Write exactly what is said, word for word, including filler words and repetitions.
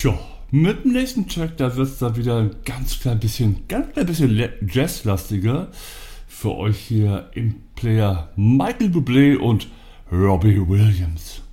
Ja, mit dem nächsten Track, da wird es dann wieder ein ganz klein bisschen, ganz klein bisschen le- jazzlastiger. Für euch hier im Player Michael Bublé und Robbie Williams.